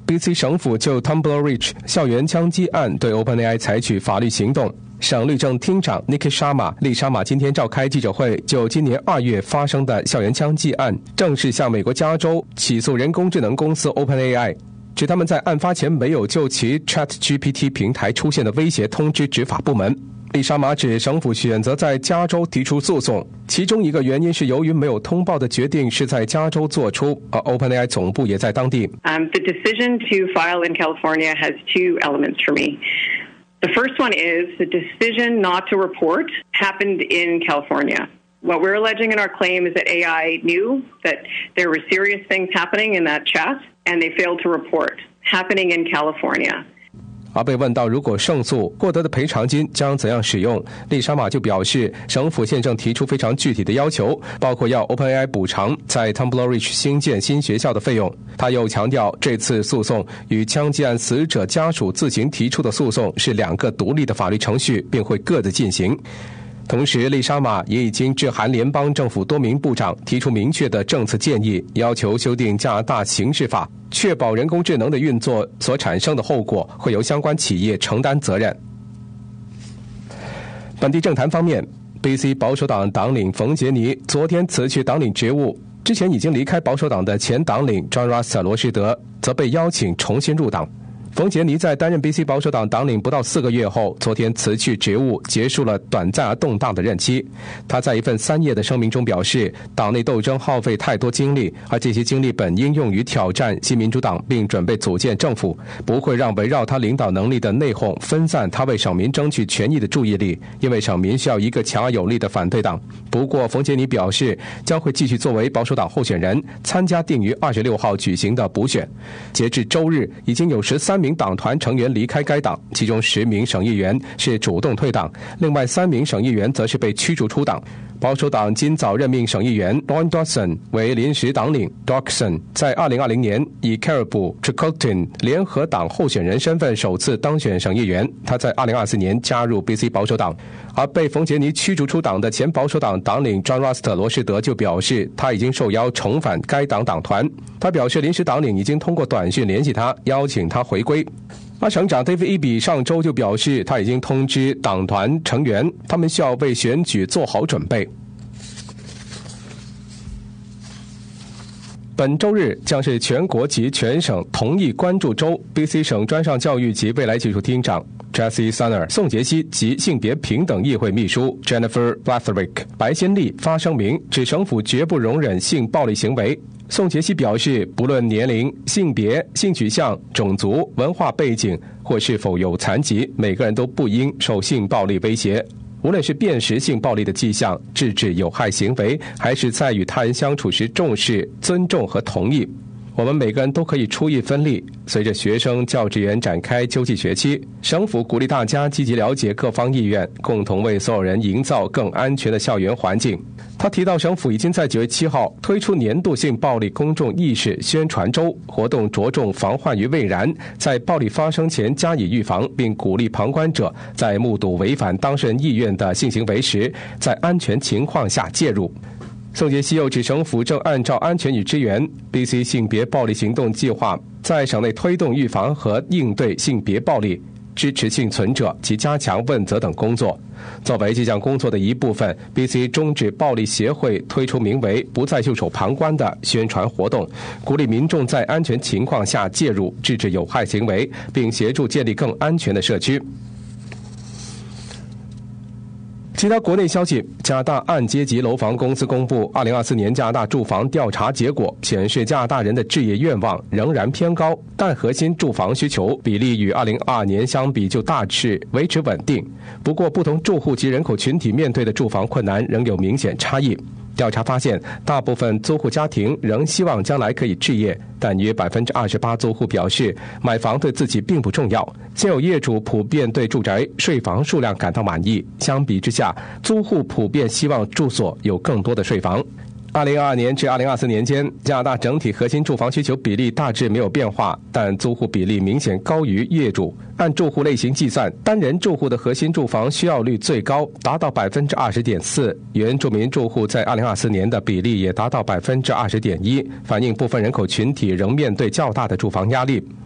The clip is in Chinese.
BC 省府就 Tumbler Ridge 校园枪击案对 OpenAI 采取法律行动。省律政厅长 Nikki Sharma 丽莎玛今天召开记者会，就今年2月发生的校园枪击案正式向美国加州起诉人工智能公司 OpenAI， 指他们在案发前没有就其 ChatGPT 平台出现的威胁通知执法部门。丽莎玛指省府选择在加州提出诉讼，其中一个原因是由于没有通报的决定是在加州做出，而 OpenAI 总部也在当地。 The decision to file in California has two elements for me. The first one is the decision not to report happened in California. What we're alleging in our claim is that AI knew that there were serious things happening in that chat, and they failed to report, happening in California. 而被问到如果胜诉获得的赔偿金将怎样使用，丽莎玛就表示，省府现正提出非常具体的要求，包括要 OpenAI 补偿在 Tumbler Ridge 兴建新学校的费用。他又强调，这次诉讼与枪击案死者家属自行提出的诉讼是2个独立的法律程序，并会各自进行。同时，丽莎玛也已经致函联邦政府多名部长，提出明确的政策建议，要求修订加拿大刑事法，确保人工智能的运作所产生的后果会由相关企业承担责任。本地政坛方面， BC 保守党党领冯杰尼昨天辞去党领职务，之前已经离开保守党的前党领 John Russell 罗士德则被邀请重新入党。冯杰尼在担任 BC 保守党党领不到4个月后，昨天辞去职务，结束了短暂而动荡的任期。他在一份3页的声明中表示，党内斗争耗费太多精力，而这些精力本应用于挑战新民主党，并准备组建政府，不会让围绕他领导能力的内讧分散他为省民争取权益的注意力，因为省民需要一个强而有力的反对党。不过，冯杰尼表示将会继续作为保守党候选人，参加定于26号举行的补选。截至周日，已经有13名党团成员离开该党，其中10名省议员是主动退党，另外3名省议员则是被驱逐出党。保守党今早任命省议员 Ron Dawson 为临时党领。 Dawson 在2020年以 Caribou Chilcotin 联合党候选人身份首次当选省议员，他在2024年加入 BC 保守党。而被冯杰尼驱逐出党的前保守党党领 John Russell 罗士德就表示，他已经受邀重返该党党团。他表示临时党领已经通过短讯联系他，邀请他回归。而省长 David Eby 上周就表示，他已经通知党团成员，他们需要为选举做好准备。本周日将是全国及全省同意关注周。 BC 省专上教育及未来技术厅长 Jessie Sunner 宋杰希及性别平等议会秘书 Jennifer Blatherick 白先利发声明，指省府绝不容忍性暴力行为。宋杰希表示，不论年龄、性别、性取向、种族、文化背景或是否有残疾，每个人都不应受性暴力威胁。无论是辨识性暴力的迹象、制止有害行为，还是在与他人相处时重视、尊重和同意，我们每个人都可以出一分力。随着学生教职员展开秋季学期，省府鼓励大家积极了解各方意愿，共同为所有人营造更安全的校园环境。他提到，省府已经在9月7号推出年度性暴力公众意识宣传周，活动着重防患于未然，在暴力发生前加以预防，并鼓励旁观者在目睹违反当事人意愿的性行为时，在安全情况下介入。宋杰希又指，省府正按照安全与支援 BC 性别暴力行动计划，在省内推动预防和应对性别暴力，支持幸存者及加强问责等工作。作为这项工作的一部分， BC 终止暴力协会推出名为不再袖手旁观的宣传活动，鼓励民众在安全情况下介入，制止有害行为，并协助建立更安全的社区。其他国内消息，加拿大按阶级楼房公司公布2024年加拿大住房调查结果，显示加拿大人的置业愿望仍然偏高，但核心住房需求比例与2022年相比就大致维持稳定。不过，不同住户及人口群体面对的住房困难仍有明显差异。调查发现，大部分租户家庭仍希望将来可以置业，但约28%租户表示买房对自己并不重要。现有业主普遍对住宅税房数量感到满意，相比之下，租户普遍希望住所有更多的税房。2022年至2024年间，加拿大整体核心住房需求比例大致没有变化，但租户比例明显高于业主。按住户类型计算，单人住户的核心住房需要率最高，达到 20.4%， 原住民住户在2024年的比例也达到 20.1%， 反映部分人口群体仍面对较大的住房压力。